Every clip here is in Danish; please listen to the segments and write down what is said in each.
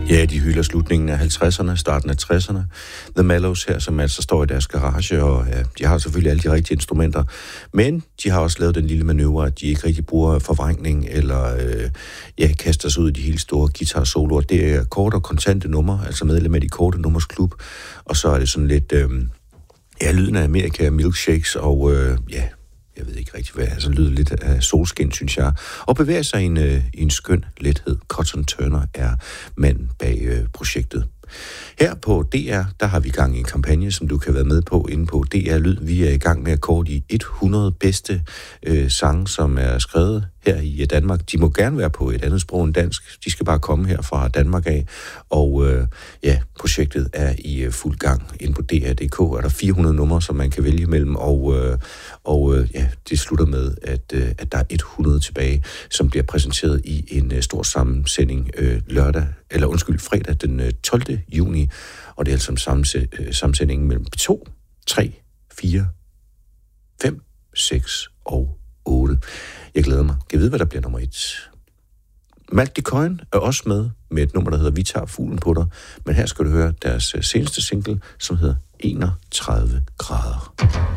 Ja, de hylder slutningen af 50'erne, starten af 60'erne. The Mellows her, som altså står i deres garage, og ja, de har selvfølgelig alle de rigtige instrumenter. Men de har også lavet den lille manøvre, at de ikke rigtig bruger forvrængning, eller kaster sig ud i de helt store guitar-soloer. Det er korte og kontante numre, altså medlem af de korte nummers klub. Og så er det sådan lidt, lyden af Amerika, milkshakes og jeg ved ikke rigtig hvad, altså lyder lidt af solskin, synes jeg, og bevæger sig i en skøn lethed. Cotton Turner er manden bag projektet. Her på DR, der har vi gang i en kampagne, som du kan være med på inde på DR Lyd. Vi er i gang med at kåre de 100 bedste sange, som er skrevet her i Danmark. De må gerne være på et andet sprog end dansk. De skal bare komme her fra Danmark af. Og projektet er i fuld gang. Inde på DR.dk er der 400 numre, som man kan vælge mellem. Og det slutter med, at der er 100 tilbage, som bliver præsenteret i en stor sammensending fredag den 12. juni. Og det er altså en sammensending mellem 2, 3, 4, 5, 6 og 8. Jeg glæder mig. Kan vide, hvad der bliver nummer 1. Malk Coin er også med et nummer, der hedder Vi tager fuglen på dig. Men her skal du høre deres seneste single, som hedder 31 grader.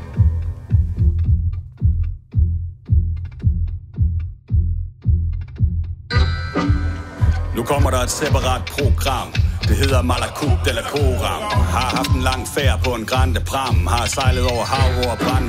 Nu kommer der et separat program. Det hedder Malakut eller Koram. Har haft en lang færd på en grande pram. Har sejlet over hav, over brand,